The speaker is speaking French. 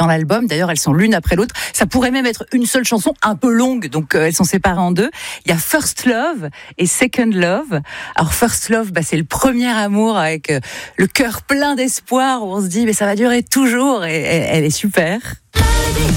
dans l'album. D'ailleurs, elles sont l'une après l'autre. Ça pourrait même être une seule chanson, un peu longue, donc elles sont séparées en deux. Il y a First Love et Second Love. Alors First Love, c'est le premier amour avec le cœur plein d'espoir où on se dit mais ça va durer toujours et elle est super.